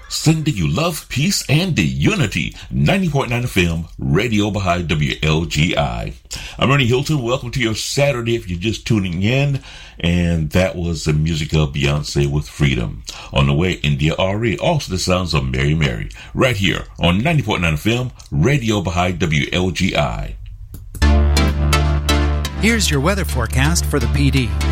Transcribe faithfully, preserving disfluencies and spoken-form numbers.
Sending you love, peace, and the unity. ninety point nine F M, Radio Baha'i W L G I. I'm Ernie Hilton. Welcome to your Saturday if you're just tuning in. And that was the music of Beyonce with Freedom. On the way, India Ari. Also the sounds of Mary Mary. Right here on ninety point nine F M, Radio Baha'i W L G I. Here's your weather forecast for the P D.